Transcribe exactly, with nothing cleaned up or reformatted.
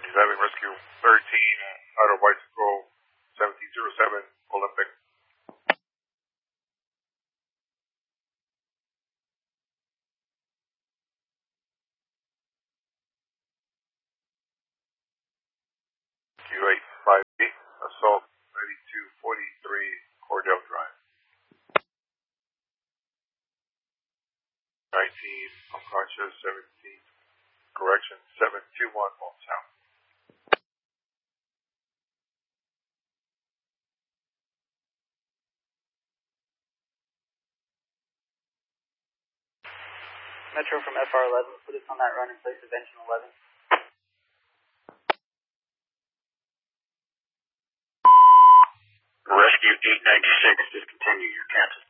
Diving Rescue thirteen, out of bicycle seventeen oh seven, Olympic. Q eight five eight, assault ninety-two forty-three, Cordell Drive. nineteen, unconscious, seventeen, correction, seven two one, Maltown. Metro from F R eleven, put us on that run in place of engine eleven. Rescue eight ninety-six, discontinue your Kansas